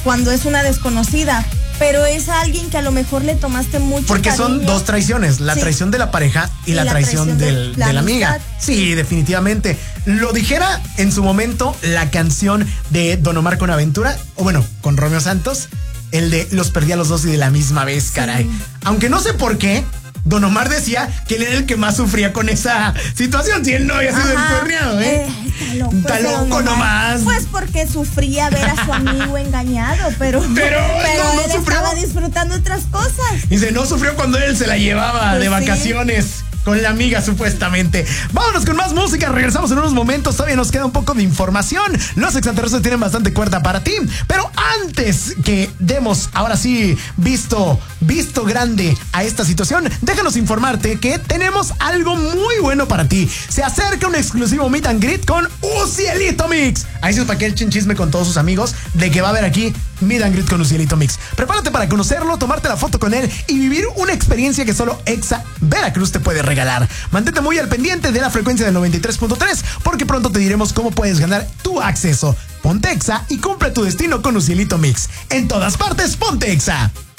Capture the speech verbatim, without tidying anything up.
cuando es una desconocida, pero es alguien que a lo mejor le tomaste mucho Porque cariño. son dos traiciones, la sí. traición de la pareja y, y la, la traición, traición del, de la, de la amiga. Sí, definitivamente. Lo dijera en su momento la canción de Don Omar con Aventura, o bueno, con Romeo Santos, el de Los perdí a los dos y de la misma vez, caray. Sí. Aunque no sé por qué, Don Omar decía que él era el que más sufría con esa situación, si él no había sido encuerneado, ¿eh? eh está loco, está loco nomás. Pues porque sufría ver a su amigo engañado, pero, pero, pero no, no él sufrió. Estaba disfrutando otras cosas. Dice, no sufrió cuando él se la llevaba pues de vacaciones. Sí. Con la amiga, supuestamente. Vámonos con más música. Regresamos en unos momentos. Todavía nos queda un poco de información. Los extraterrestres tienen bastante cuerda para ti. Pero antes que demos, ahora sí, visto, visto grande a esta situación, déjanos informarte que tenemos algo muy bueno para ti. Se acerca un exclusivo meet and greet con Ucielito Mix. Ahí se para que echen chisme con todos sus amigos de que va a haber aquí meet and greet con Ucielito Mix. Prepárate para conocerlo, tomarte la foto con él y vivir una experiencia que solo Exa Veracruz te puede regalar. Mantente muy al pendiente de la frecuencia del noventa y tres punto tres porque pronto te diremos cómo puedes ganar tu acceso. Ponte Exa y cumple tu destino con Ucielito Mix. En todas partes, ponte Exa.